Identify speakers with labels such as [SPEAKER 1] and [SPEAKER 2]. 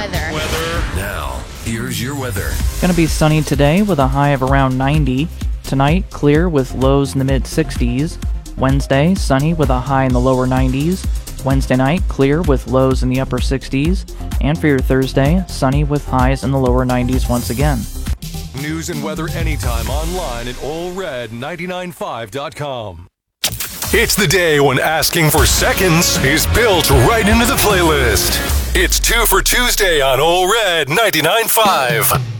[SPEAKER 1] weather.
[SPEAKER 2] Now, here's your weather.
[SPEAKER 3] Going to be sunny today with a high of around 90. Tonight, clear with lows in the mid-60s. Wednesday, sunny with a high in the lower 90s. Wednesday night, clear with lows in the upper 60s. And for your Thursday, sunny with highs in the lower 90s once again.
[SPEAKER 2] News and weather anytime online at allred995.com. It's the day when asking for seconds is built right into the playlist. It's 2 for Tuesday on All Red 99.5.